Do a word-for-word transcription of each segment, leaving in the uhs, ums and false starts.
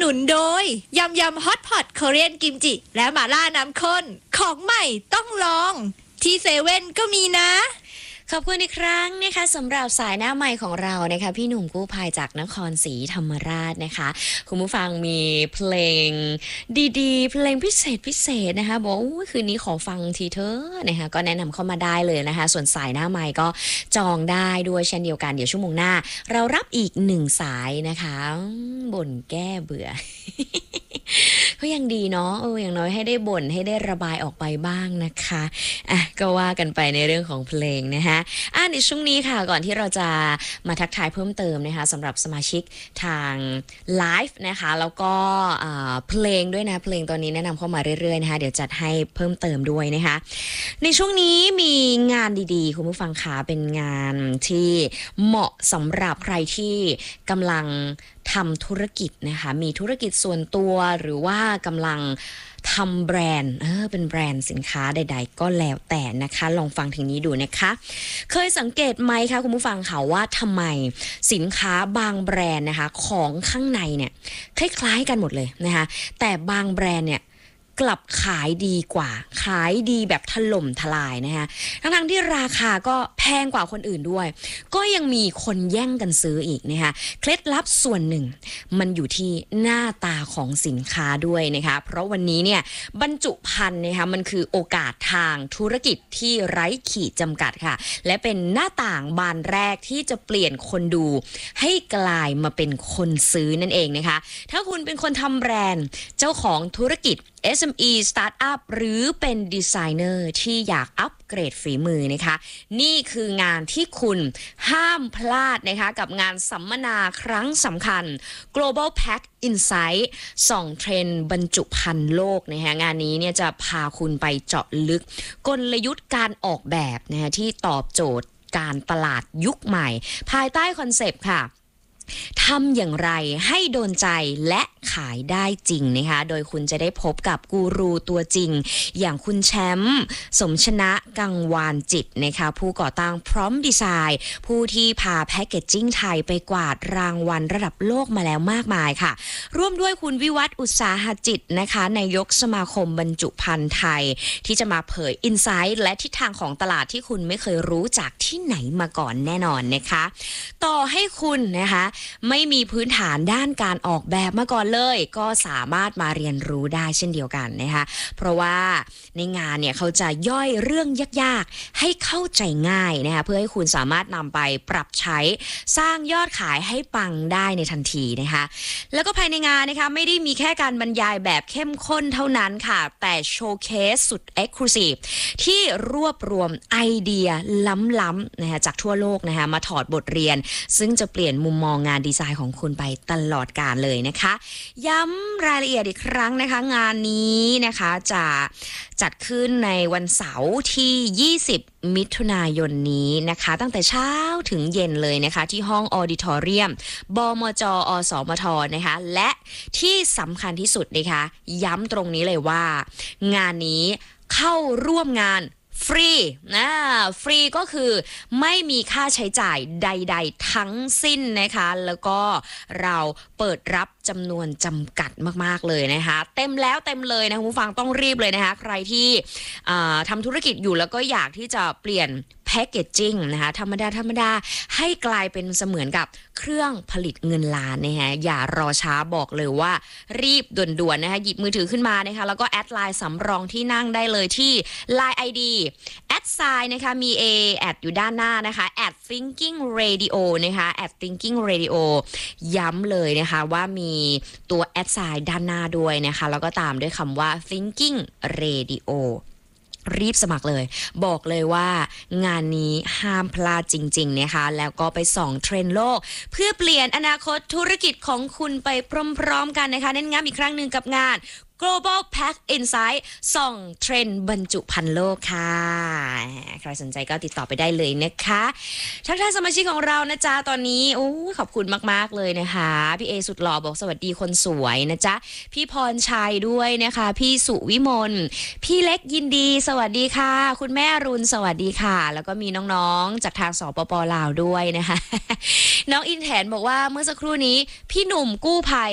นุนโดยยำยำฮอตพอตเกาหลีกิมจิและหม่าล่าน้ำข้นของใหม่ต้องลองที่เซเว่นก็มีนะขอบคุณอีกครั้งนะคะสำหรับสายหน้าใหม่ของเรานะคะพี่หนุ่มกู้ภัยจากนครศรีธรรมราชนะคะคุณผู้ฟังมีเพลงดีๆเพลงพิเศษพิเศษนะคะบอกว่าคืนนี้ขอฟังทีเถอะนะคะก็แนะนำเข้ามาได้เลยนะคะส่วนสายหน้าใหม่ก็จองได้ด้วยเช่นเดียวกันเดี๋ยวชั่วโมงหน้าเรารับอีกหนึ่งสายนะคะบ่นแก้เบื่อ ก็ยังดีเนาะเอออย่างน้อยให้ได้บ่นให้ได้ระบายออกไปบ้างนะคะอ่ะก็ว่ากันไปในเรื่องของเพลงนะคะอ่ะในช่วงนี้ค่ะก่อนที่เราจะมาทักทายเพิ่มเติมนะคะสำหรับสมาชิกทางไลฟ์นะคะแล้วก็เพลงด้วยนะเพลงตัวนี้แนะนำเข้ามาเรื่อยๆนะคะเดี๋ยวจัดให้เพิ่มเติมด้วยนะคะในช่วงนี้มีงานดีๆคุณผู้ฟังคะเป็นงานที่เหมาะสำหรับใครที่กำลังทำธุรกิจนะคะมีธุรกิจส่วนตัวหรือว่ากำลังทำแบรนด์เออเป็นแบรนด์สินค้าใดๆก็แล้วแต่นะคะลองฟังถึงนี้ดูนะคะเคยสังเกตไหมคะคุณผู้ฟังค่ะว่าทำไมสินค้าบางแบรนด์นะคะของข้างในเนี่ยคล้ายๆกันหมดเลยนะคะแต่บางแบรนด์เนี่ยกลับขายดีกว่าขายดีแบบถล่มทลายนะคะทั้งๆที่ราคาก็แพงกว่าคนอื่นด้วยก็ยังมีคนแย่งกันซื้ออีกนะคะเคล็ดลับส่วนหนึ่งมันอยู่ที่หน้าตาของสินค้าด้วยนะคะเพราะวันนี้เนี่ยบรรจุภัณฑ์นะคะมันคือโอกาสทางธุรกิจที่ไร้ขีดจำกัดค่ะและเป็นหน้าต่างบานแรกที่จะเปลี่ยนคนดูให้กลายมาเป็นคนซื้อนั่นเองนะคะถ้าคุณเป็นคนทำแบรนด์เจ้าของธุรกิจเอส เอ็ม อี Startup หรือเป็นดีไซเนอร์ที่อยากอัปเกรดฝีมือนะคะนี่คืองานที่คุณห้ามพลาดนะคะกับงานสัมมนาครั้งสำคัญ Global Pack Insight ส่องเทรนด์บรรจุภัณฑ์โลกนะคะงานนี้เนี่ยจะพาคุณไปเจาะลึกกลยุทธ์การออกแบบนะคะที่ตอบโจทย์การตลาดยุคใหม่ภายใต้คอนเซปต์ค่ะทำอย่างไรให้โดนใจและขายได้จริงนะคะโดยคุณจะได้พบกับกูรูตัวจริงอย่างคุณแชมป์สมชนะกังวานจิตนะคะผู้ก่อตั้งพร้อมดีไซน์ผู้ที่พาแพคเกจจิ้งไทยไปกวาดรางวัลระดับโลกมาแล้วมากมายค่ะร่วมด้วยคุณวิวัฒน์อุตสาหจิตนะคะนายกสมาคมบรรจุภัณฑ์ไทยที่จะมาเผยอินไซต์และทิศทางของตลาดที่คุณไม่เคยรู้จากที่ไหนมาก่อนแน่นอนนะคะต่อให้คุณนะคะไม่มีพื้นฐานด้านการออกแบบมาก่อนเลยก็สามารถมาเรียนรู้ได้เช่นเดียวกันนะคะเพราะว่าในงานเนี่ยเขาจะย่อยเรื่องยากๆให้เข้าใจง่ายนะคะเพื่อให้คุณสามารถนำไปปรับใช้สร้างยอดขายให้ปังได้ในทันทีนะคะแล้วก็ภายในงานนะคะไม่ได้มีแค่การบรรยายแบบเข้มข้นเท่านั้นค่ะแต่โชว์เคสสุด Exclusive ที่รวบรวมไอเดียล้ำๆนะคะจากทั่วโลกนะคะมาถอดบทเรียนซึ่งจะเปลี่ยนมุมมองงานดีไซน์ของคุณไปตลอดกาลเลยนะคะย้ำรายละเอียดอีกครั้งนะคะงานนี้นะคะจะจัดขึ้นในวันเสาร์ที่ยี่สิบมิถุนายนนี้นะคะตั้งแต่เช้าถึงเย็นเลยนะคะที่ห้องออดิทอเรียมบมจอสมทนะคะและที่สำคัญที่สุดนะคะย้ำตรงนี้เลยว่างานนี้เข้าร่วมงานฟรีนะฟรีก็คือไม่มีค่าใช้จ่ายใดๆทั้งสิ้นนะคะแล้วก็เราเปิดรับจำนวนจำกัดมากๆเลยนะคะเต็มแล้วเต็มเลยนะคุณผู้ฟังต้องรีบเลยนะคะใครที่ทำธุรกิจอยู่แล้วก็อยากที่จะเปลี่ยนแพคเกจจิ้งนะคะธรรมดาธรรมดาให้กลายเป็นเสมือนกับเครื่องผลิตเงินล้านนะคะอย่ารอช้าบอกเลยว่ารีบด่วนๆนะคะหยิบมือถือขึ้นมานะคะแล้วก็แอดไลน์สำรองที่นั่งได้เลยที่ ไลน์ ไอ ดีแอดไซน์นะคะมี A แอดอยู่ด้านหน้านะคะ แอด thinking radio นะคะ แอด thinking radio ย้ำเลยนะคะว่ามีตัวแอดไซน์ด้านหน้าด้วยนะคะแล้วก็ตามด้วยคำว่า thinking radioรีบสมัครเลยบอกเลยว่างานนี้ห้ามพลาดจริงๆนะคะแล้วก็ไปส่องเทรนด์โลกเพื่อเปลี่ยนอนาคตธุรกิจของคุณไปพร้อมๆกันนะคะเน้นย้ำอีกครั้งหนึ่งกับงาน Global Pack Insight ส่องเทรนด์บรรจุภัณฑ์โลกค่ะใครสนใจก็ติดต่อไปได้เลยนะคะทักทายสมาชิกของเรานะจ๊ะตอนนี้โอ้ขอบคุณมากๆเลยนะคะพี่เอสุดหล่อบอกสวัสดีคนสวยนะจ๊ะพี่พรชัยด้วยนะคะพี่สุวิมลพี่เล็กยินดีสวัสดีค่ะคุณแม่รุนสวัสดีค่ะแล้วก็มีน้องๆจากทางสปป.ลาวด้วยนะคะน้องอินแถนบอกว่าเมื่อสักครู่นี้พี่หนุ่มกู้ภัย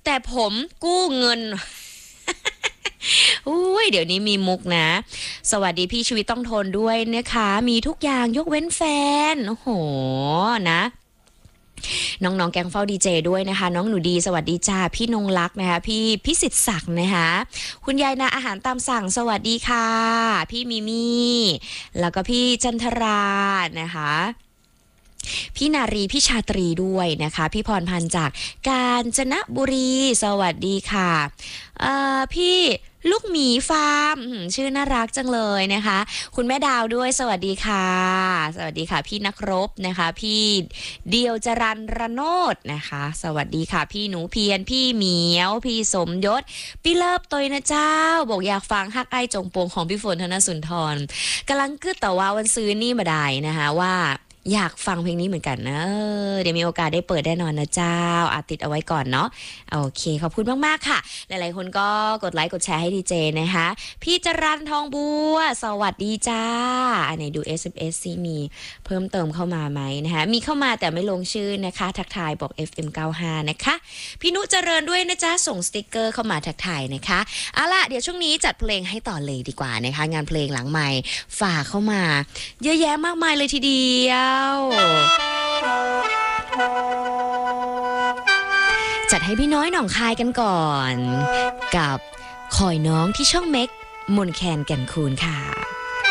แต่ผมกู้เงิน อุ้ยเดี๋ยวนี้มีมุกนะ สวัสดีพี่ชีวิตต้องทนด้วยนะคะมีทุกอย่างยกเว้นแฟนโอ้โหนะน้องๆแกงเฝ้าดีเจด้วยนะคะน้องหนูดีสวัสดีจ้าพี่นงลักษณ์นะคะพี่พิสิทธิ์ศักดิ์นะคะคุณยายนาอาหารตามสั่งสวัสดีค่ะพี่มิมี่แล้วก็พี่จันทรานะคะพี่นารีพี่ชาตรีด้วยนะคะพี่พรพันธ์จากกาญจนบุรีสวัสดีค่ะพี่ลูกหมีฟาร์มชื่อน่ารักจังเลยนะคะคุณแม่ดาวด้วยสวัสดีค่ะสวัสดีค่ะพี่นักรบนะคะพี่เดียวจรันระโนดนะคะสวัสดีค่ะพี่หนูเพียรพี่เหมียวพี่สมยศพี่เลิฟตยนะเจ้าบอกอยากฟังฮักไอจงโปงของพี่ฝนธนสุนทรกำลังคืดแต่ว่าวันซื้อนี่มาได้นะคะว่าอยากฟังเพลงนี้เหมือนกันนะเดี๋ยวมีโอกาสได้เปิดแน่นอนนะเจ้าอาติดเอาไว้ก่อนเนาะโอเคขอบคุณมากๆค่ะหลายๆคนก็กดไลค์กดแชร์ให้ดีเจนะคะพี่จรันทองบัวสวัสดีจ้าอันไหนดู เอส เอ็ม เอส ซิมีเพิ่มเติมเข้ามาไหมนะคะมีเข้ามาแต่ไม่ลงชื่อนะคะทักทายบอก เอฟ เอ็ม เก้าสิบห้า นะคะพี่นุเจริญด้วยนะจ๊ะส่งสติกเกอร์เข้ามาทักทายนะคะเอาล่ะเดี๋ยวช่วงนี้จัดเพลงให้ต่อเลยดีกว่านะคะงานเพลงหลังใหม่ฝากเข้ามาเยอะแยะมากมายเลยทีเดียวจัดให้พี่น้อยหนองคายกันก่อนกับคอยน้องที่ช่องเม็กมนแคนแก่นคูนค่ะ